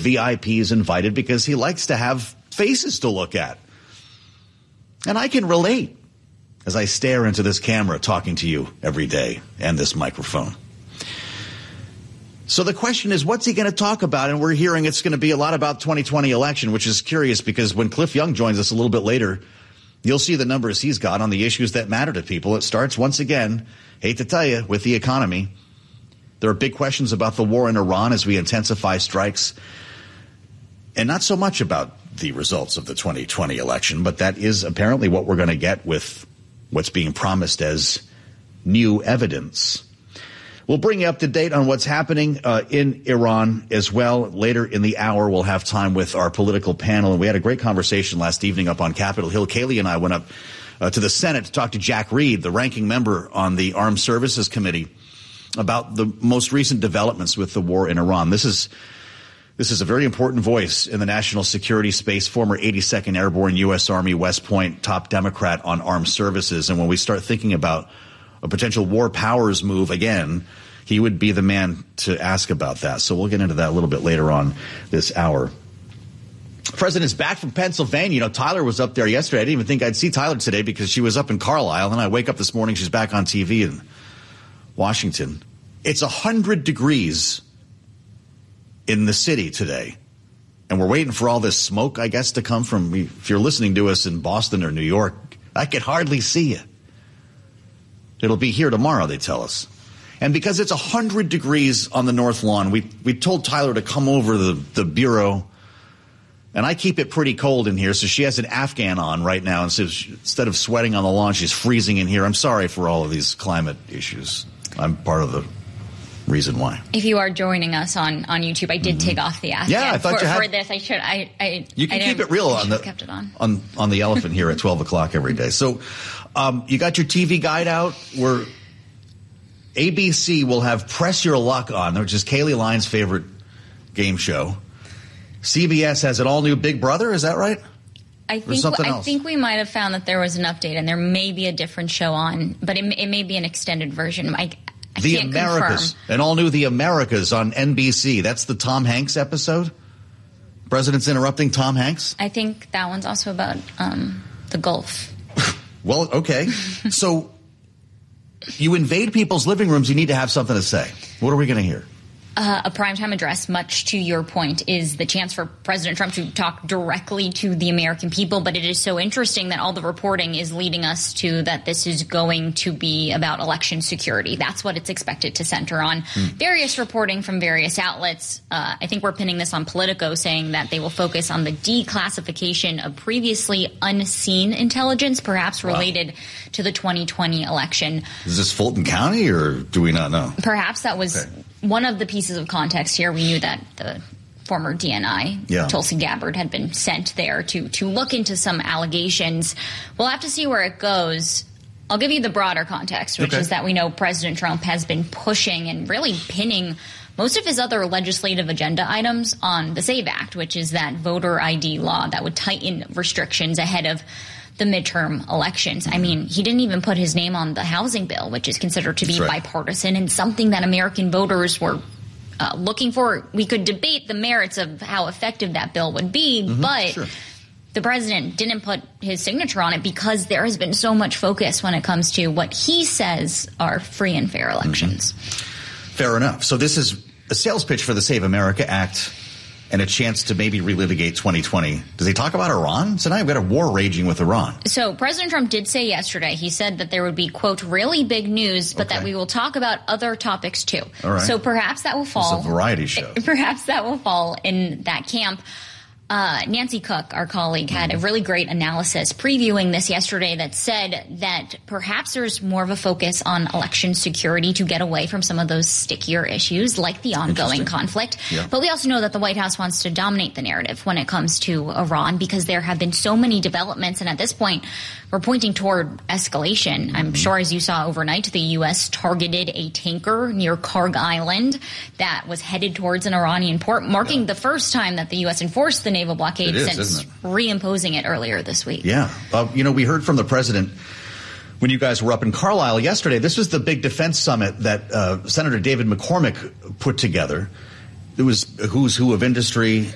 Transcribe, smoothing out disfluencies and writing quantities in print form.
VIPs invited because he likes to have faces to look at. And I can relate as I stare into this camera talking to you every day and this microphone. So the question is, what's he going to talk about? And we're hearing it's going to be a lot about 2020 election, which is curious because when Cliff Young joins us a little bit later, you'll see the numbers he's got on the issues that matter to people. It starts once again, hate to tell you, with the economy. There are big questions about the war in Iran as we intensify strikes, and not so much about the results of the 2020 election, but that is apparently what we're going to get with what's being promised as new evidence. We'll bring you up to date on what's happening in Iran as well. Later in the hour, we'll have time with our political panel. And we had a great conversation last evening up on Capitol Hill. Kaylee and I went up to the Senate to talk to Jack Reed, the ranking member on the Armed Services Committee, about the most recent developments with the war in Iran. This is a very important voice in the national security space, former 82nd Airborne U.S. Army West Point, top Democrat on armed services. And when we start thinking about a potential war powers move again, he would be the man to ask about that. So we'll get into that a little bit later on this hour. The president's back from Pennsylvania. You know, Tyler was up there yesterday. I didn't even think I'd see Tyler today because she was up in Carlisle. And I wake up this morning, she's back on TV in Washington. It's 100 degrees in the city today. And we're waiting for all this smoke, I guess, to come from, if you're listening to us in Boston or New York, I could hardly see you. It'll be here tomorrow, they tell us. And because it's 100 degrees on the North Lawn, we told Tyler to come over the bureau. And I keep it pretty cold in here, so she has an Afghan on right now. And so instead of sweating on the lawn, she's freezing in here. I'm sorry for all of these climate issues. I'm part of the reason why. If you are joining us on YouTube, I did take off the Afghan. Yeah, I thought for this. I should. You can keep it real kept it on the elephant here at 12 o'clock every day. So you got your TV guide out. ABC will have Press Your Luck on, which is Kaylee Lyons' favorite game show. CBS has an all-new Big Brother. Is that right? I think we might have found that there was an update, and there may be a different show on, but it may be an extended version. I The can't Americas, confirm. an all-new The Americas on NBC. That's the Tom Hanks episode? President's interrupting Tom Hanks? I think that one's also about the Gulf. Well, okay. So you invade people's living rooms, you need to have something to say. What are we going to hear? A primetime address, much to your point, is the chance for President Trump to talk directly to the American people. But it is so interesting that all the reporting is leading us to that this is going to be about election security. That's what it's expected to center on. Various reporting from various outlets. I think we're pinning this on Politico, saying that they will focus on the declassification of previously unseen intelligence, perhaps related to the 2020 election. Is this Fulton County, or do we not know? Perhaps that was one of the pieces of context here. We knew that the former DNI, Tulsi Gabbard, had been sent there to look into some allegations. We'll have to see where it goes. I'll give you the broader context, which is that we know President Trump has been pushing and really pinning most of his other legislative agenda items on the SAVE Act, which is that voter ID law that would tighten restrictions ahead of the midterm elections. I mean, he didn't even put his name on the housing bill, which is considered to be bipartisan and something that American voters were looking for. We could debate the merits of how effective that bill would be, but the president didn't put his signature on it because there has been so much focus when it comes to what he says are free and fair elections. Fair enough. So this is a sales pitch for the Save America Act and a chance to maybe relitigate 2020. Does he talk about Iran? So now you've got a war raging with Iran. So President Trump did say yesterday, he said that there would be, quote, really big news, but that we will talk about other topics too. All right. So perhaps that will fall. It's a variety show. Perhaps that will fall in that camp. Nancy Cook, our colleague, had a really great analysis previewing this yesterday that said that perhaps there's more of a focus on election security to get away from some of those stickier issues like the ongoing conflict. But we also know that the White House wants to dominate the narrative when it comes to Iran because there have been so many developments. And at this point, we're pointing toward escalation. I'm sure, as you saw overnight, the U.S. targeted a tanker near Karg Island that was headed towards an Iranian port, marking the first time that the U.S. enforced the naval blockade since reimposing it earlier this week. Yeah. We heard from the president when you guys were up in Carlisle yesterday. This was the big defense summit that Senator David McCormick put together. It was who's who of industry